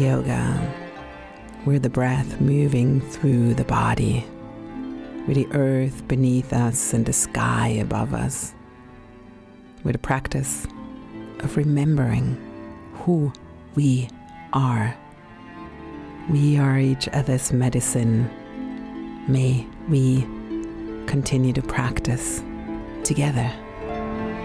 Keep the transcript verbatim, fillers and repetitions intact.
yoga, with the breath moving through the body, with the earth beneath us and the sky above us, with a practice of remembering who we are. We are each other's medicine. May we continue to practice together.